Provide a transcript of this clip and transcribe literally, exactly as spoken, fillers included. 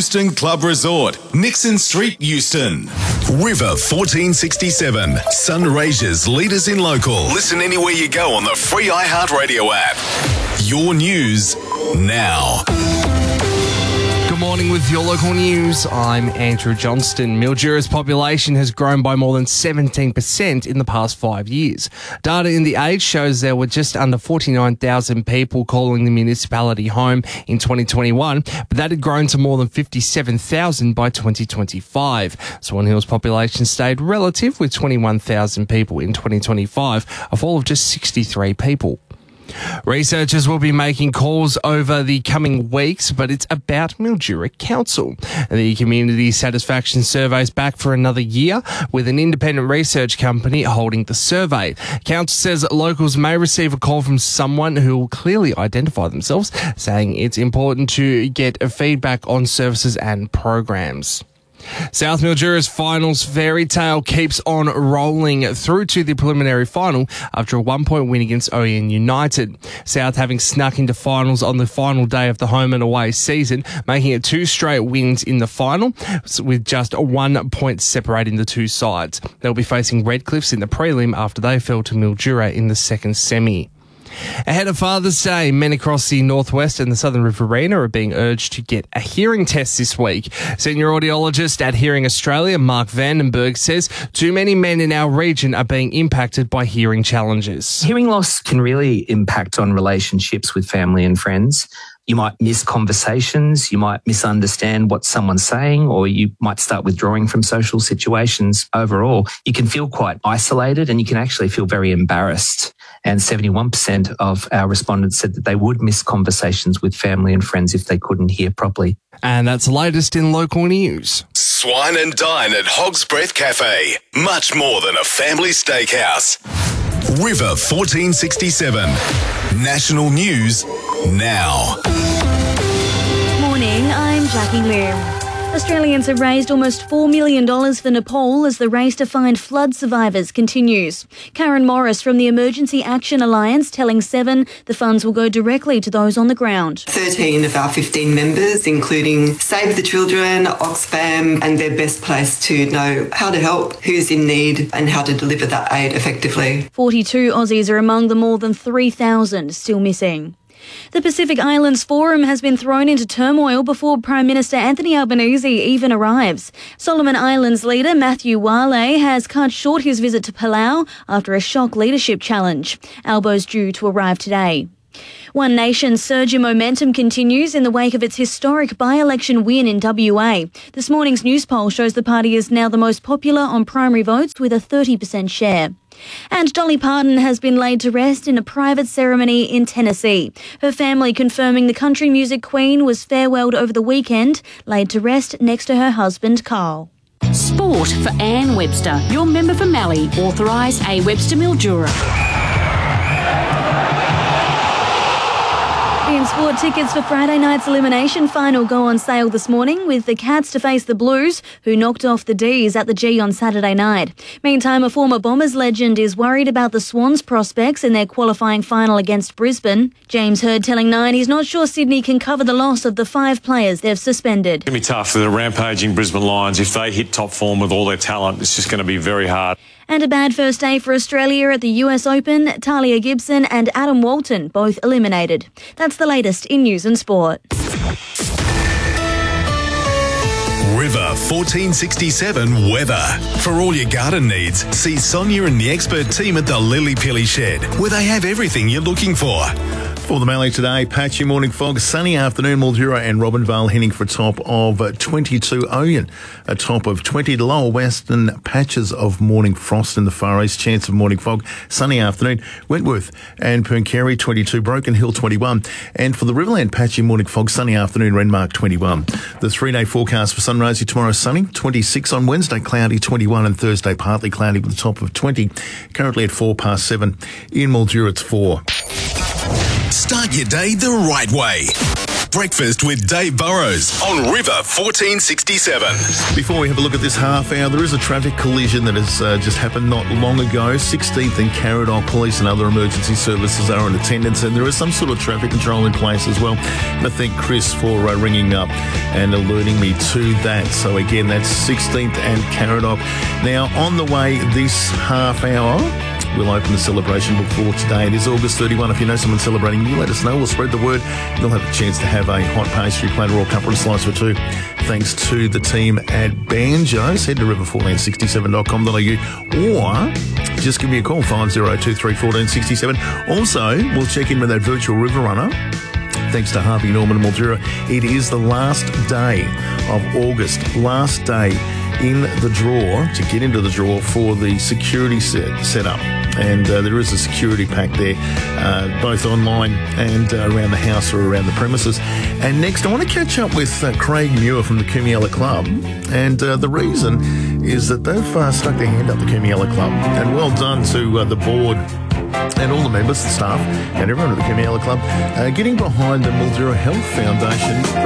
Euston Club Resort, Nixon Street, Euston. River fourteen sixty-seven, Sunraysia's leaders in local. Listen anywhere you go on the free iHeartRadio app. Your news now. Good morning with your local news. I'm Andrew Johnston. Mildura's population has grown by more than seventeen percent in the past five years. Data in The Age shows there were just under forty-nine thousand people calling the municipality home in twenty twenty-one, but that had grown to more than fifty-seven thousand by twenty twenty-five. Swan Hill's population stayed relative with twenty-one thousand people in twenty twenty-five, a fall of just sixty-three people. Researchers will be making calls over the coming weeks, but it's about Mildura Council. The community satisfaction survey is back for another year, with an independent research company holding the survey. Council says locals may receive a call from someone who will clearly identify themselves, saying it's important to get feedback on services and programs. South Mildura's finals fairy tale keeps on rolling through to the preliminary final after a one-point win against Oyen United. South having snuck into finals on the final day of the home and away season, making it two straight wins in the final, with just one point separating the two sides. They'll be facing Redcliffs in the prelim after they fell to Mildura in the second semi. Ahead of Father's Day, men across the Northwest and the Southern Riverina are being urged to get a hearing test this week. Senior audiologist at Hearing Australia, Mark Vandenberg, says too many men in our region are being impacted by hearing challenges. Hearing loss can really impact on relationships with family and friends. You might miss conversations, you might misunderstand what someone's saying, or you might start withdrawing from social situations. Overall, you can feel quite isolated and you can actually feel very embarrassed. And seventy-one percent of our respondents said that they would miss conversations with family and friends if they couldn't hear properly. And that's the latest in local news. Swine and dine at Hog's Breath Cafe. Much more than a family steakhouse. River fourteen sixty-seven. National news now. Morning, I'm Jackie Liu. Australians have raised almost four million dollars for Nepal as the race to find flood survivors continues. Karen Morris from the Emergency Action Alliance telling Seven the funds will go directly to those on the ground. thirteen of our fifteen members, including Save the Children, Oxfam, and they're best placed to know how to help, who's in need, and how to deliver that aid effectively. forty-two Aussies are among the more than three thousand still missing. The Pacific Islands Forum has been thrown into turmoil before Prime Minister Anthony Albanese even arrives. Solomon Islands leader Matthew Wale has cut short his visit to Palau after a shock leadership challenge. Albo's due to arrive today. One Nation's surge in momentum continues in the wake of its historic by-election win in W A. This morning's news poll shows the party is now the most popular on primary votes with a thirty percent share. And Dolly Parton has been laid to rest in a private ceremony in Tennessee. Her family confirming the country music queen was farewelled over the weekend, laid to rest next to her husband, Carl. Sport for Anne Webster. Your member for Mallee. Authorise A. Webster Mildura. In sport, tickets for Friday night's elimination final go on sale this morning, with the Cats to face the Blues, who knocked off the D's at the G on Saturday night. Meantime, a former Bombers legend is worried about the Swans' prospects in their qualifying final against Brisbane. James Hird telling Nine he's not sure Sydney can cover the loss of the five players they've suspended. It's going to be tough for the rampaging Brisbane Lions. If they hit top form with all their talent, it's just going to be very hard. And a bad first day for Australia at the U S Open. Talia Gibson and Adam Walton both eliminated. That's the latest in news and sport. River fourteen sixty-seven weather. For all your garden needs, see Sonia and the expert team at the Lily Pilly Shed, where they have everything you're looking for. For the Mallee today, patchy morning fog, sunny afternoon, Mildura and Robinvale heading for a top of twenty-two. Oyen, a top of twenty. The lower western patches of morning frost in the far east, chance of morning fog, sunny afternoon. Wentworth and Pooncarie twenty-two, Broken Hill twenty-one. And for the Riverland, patchy morning fog, sunny afternoon, Renmark twenty-one. The three-day forecast for Sunraysia tomorrow, sunny, twenty-six. On Wednesday, cloudy, twenty-one. And Thursday, partly cloudy with a top of twenty. Currently at four past seven. In Mildura, it's four. Start your day the right way. Breakfast with Dave Burrows on River fourteen sixty-seven. Before we have a look at this half hour, there is a traffic collision that has uh, just happened not long ago. sixteenth and Caradoc Police and other emergency services are in attendance, and there is some sort of traffic control in place as well. And I thank Chris for uh, ringing up and alerting me to that. So again, that's sixteenth and Caradoc. Now, on the way this half hour, we'll open the celebration book for today. It is August thirty-first. If you know someone celebrating, you let us know. We'll spread the word. You'll have a chance to have a hot pastry platter or cup or a slice or two, thanks to the team at Banjos. Head to river fourteen sixty-seven dot com dot a u or just give me a call, five oh two three one four six seven. Also, we'll check in with that virtual river runner. Thanks to Harvey Norman and Mildura. It is the last day of August, last day in the draw, to get into the draw for the security set setup. And uh, there is a security pack there, uh, both online and uh, around the house or around the premises. And next, I want to catch up with uh, Craig Muir from the Kumiella Club. And uh, the reason is that they've uh, stuck their hand up, the Kumiella Club. And well done to uh, the board and all the members, the staff, and everyone at the Kumiella Club, uh, getting behind the Mildura Health Foundation.